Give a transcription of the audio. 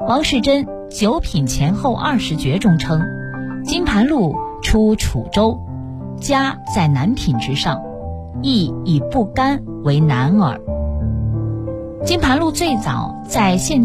王士祯《九品前后20绝》中称，金盘路出楚州，家在南品之上，亦以不干为南耳。金盘路最早在现